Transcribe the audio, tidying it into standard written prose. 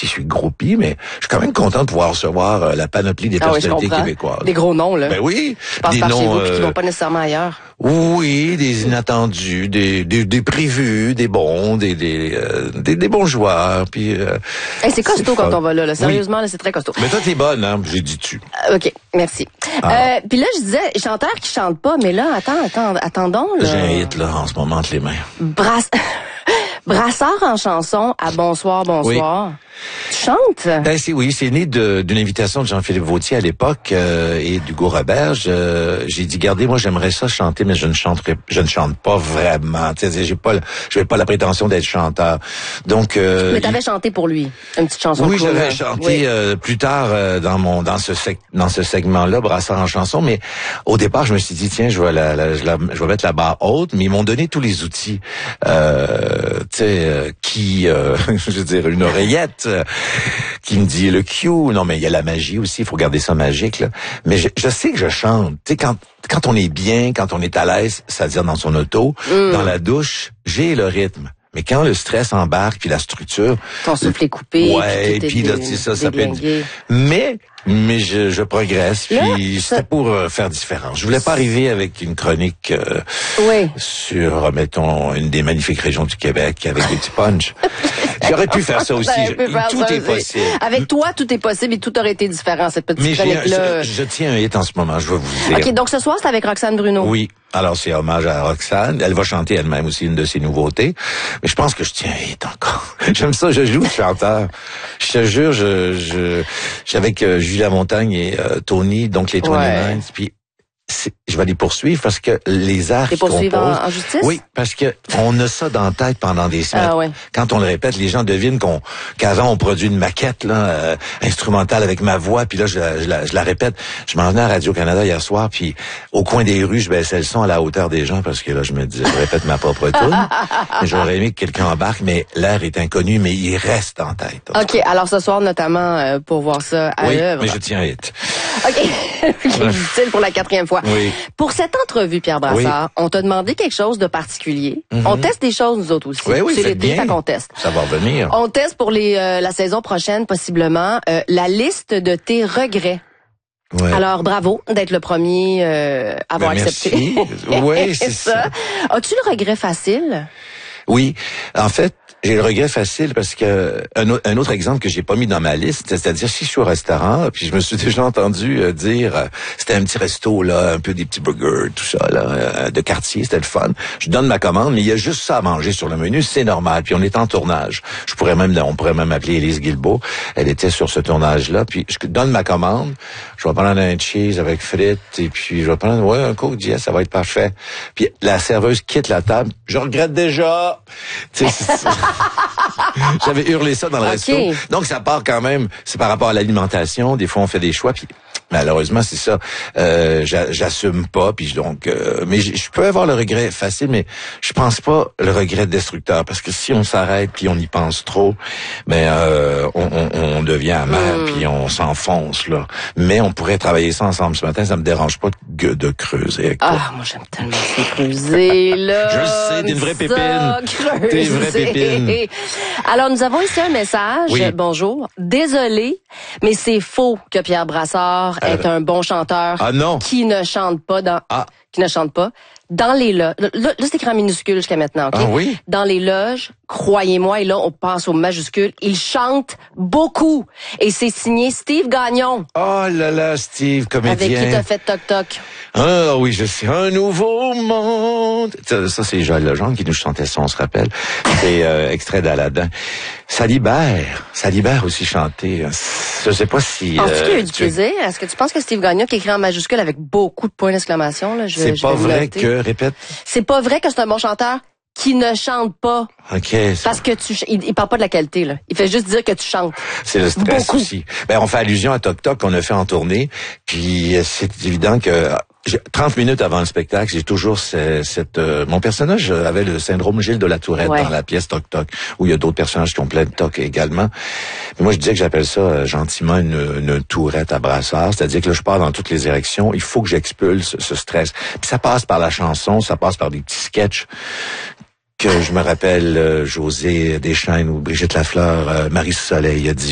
si je suis groupie, mais je suis quand même content de pouvoir recevoir la panoplie des personnalités québécoises. Des gros noms, là. Ben oui. Qui passent par chez vous puis qui vont pas nécessairement ailleurs. Oui, des inattendus, des prévus, des bons, des bons joueurs. Puis c'est costaud quand on va là. Sérieusement, là, c'est très costaud. Mais toi, t'es bonne, hein? J'ai dit tu. OK, merci. Puis là, je disais, chanteur qui chante pas, mais là, attendons. Là. J'ai un hit, là, en ce moment, entre les mains. Brassard en chanson à Bonsoir. Oui. Tu chantes? Ben, c'est né d'une invitation de Jean-Philippe Vautier à l'époque et d'Hugo Robert. J'ai dit, regardez, moi j'aimerais ça chanter, mais je ne chante pas vraiment. Tu sais, j'avais pas la prétention d'être chanteur. Donc mais t'avais chanté pour lui, une petite chanson. Oui, j'avais chanté plus tard dans ce segment-là, Brassard en chanson. Mais au départ, je me suis dit, tiens, je vais mettre la barre haute. Mais ils m'ont donné tous les outils, je veux dire, une oreillette. Qui me dit le cue. Non, mais il y a la magie aussi. Il faut garder ça magique, là. Mais je sais que je chante. Tu sais, quand on est bien, quand on est à l'aise, c'est-à-dire dans son auto, dans la douche, j'ai le rythme. Mais quand le stress embarque, puis la structure... Ton souffle est coupé. Ouais, puis là, ça peut être... Mais je progresse, puis c'était pour faire différent. Je voulais pas arriver avec une chronique sur, mettons, une des magnifiques régions du Québec avec des petits punch. J'aurais pu faire ça aussi. Tout est possible. Avec toi, tout est possible et tout aurait été différent, cette petite chronique-là. Je tiens un hit en ce moment, je vais vous dire. OK, donc ce soir, c'est avec Roxane Bruno. Oui. Alors, c'est hommage à Roxane. Elle va chanter elle-même aussi une de ses nouveautés. Mais je pense que je tiens un hit encore. J'aime ça, je joue le chanteur. Je te jure, j'ai avec Julie Lamontagne et Tony, donc les Tony Mines, puis je vais les poursuivre parce que les arts qu'ils composent... en justice? Oui, parce que on a ça dans la tête pendant des semaines. Quand on le répète, les gens devinent qu'avant on produit une maquette là instrumentale avec ma voix, puis là je la répète. Je m'en venais à Radio-Canada hier soir, puis au coin des rues, je baissais le son à la hauteur des gens parce que là je me disais, je répète ma propre tune. J'aurais aimé que quelqu'un embarque, mais l'air est inconnu, mais il reste en tête. OK, alors ce soir notamment pour voir ça à l'œuvre. Oui, mais je tiens à hit. OK, utile pour la 4e fois. Oui. Pour cette entrevue, Pierre Brassard, on t'a demandé quelque chose de particulier. On teste des choses, nous autres aussi. Oui, c'est l'été, fait qu'on teste. Ça va revenir. On teste pour la saison prochaine, possiblement, la liste de tes regrets. Ouais. Alors, bravo d'être le premier à avoir accepté. Oui, c'est ça. As-tu le regret facile? Oui. En fait, j'ai le regret facile parce que un autre exemple que j'ai pas mis dans ma liste, c'est-à-dire si je suis au restaurant, puis je me suis déjà entendu dire c'était un petit resto là, un peu des petits burgers, tout ça là, de quartier, c'était le fun. Je donne ma commande, mais il y a juste ça à manger sur le menu, c'est normal. Puis on est en tournage. On pourrait même appeler Élise Guilbeault. Elle était sur ce tournage-là. Puis je donne ma commande. Je vais prendre un cheese avec frites et puis je vais prendre un Coke Diet, ça va être parfait. Puis la serveuse quitte la table. Je regrette déjà. Tu sais, j'avais hurlé ça dans le resto. Donc, ça part quand même, c'est par rapport à l'alimentation. Des fois, on fait des choix, puis malheureusement, c'est ça. J'assume pas, puis donc... mais je peux avoir le regret facile, mais je pense pas le regret destructeur. Parce que si on s'arrête, puis on y pense trop, on devient amer, puis on s'enfonce, là. Mais on pourrait travailler ça ensemble ce matin. Ça me dérange pas de creuser avec toi. Ah, moi, j'aime tellement ça creuser, là. Je sais, t'es une vraie pépine. T'es une vraie pépine. Alors, nous avons ici un message. Oui. Bonjour. Désolé, mais c'est faux que Pierre Brassard est un bon chanteur qui ne chante pas dans les loges. Là, c'est écrit en minuscule jusqu'à maintenant, OK? Ah oui? Dans les loges, croyez-moi, et là, on passe aux majuscules, il chante beaucoup. Et c'est signé Steve Gagnon. Oh là là, Steve, comédien. Avec qui t'as fait Toc Toc. Ah oui, je sais. Un nouveau monde. Ça, c'est Joël Legendre qui nous chantait ça, on se rappelle. C'est extrait d'Aladin. Ça libère aussi chanter. Je sais pas si... Penses-tu qu'il y a eu du plaisir? Est-ce que tu penses que Steve Gagnon, qui écrit en majuscule avec beaucoup de points d'exclamation, là, c'est pas vrai que, répète. C'est pas vrai que c'est un bon chanteur qui ne chante pas. OK. Parce que il parle pas de la qualité, là. Il fait juste dire que tu chantes. C'est le stress aussi. On fait allusion à Toc Toc qu'on a fait en tournée. Puis c'est évident que 30 minutes avant le spectacle, j'ai toujours mon personnage avait le syndrome Gilles de la Tourette dans la pièce Toc Toc, où il y a d'autres personnages qui ont plein de toc également. Mais moi, je disais que j'appelle ça gentiment une tourette à brassard, c'est-à-dire que là, je pars dans toutes les directions. Il faut que j'expulse ce stress. Puis ça passe par la chanson, ça passe par des petits sketchs que je me rappelle José Deschênes ou Brigitte Lafleur, Marie Soleil a dit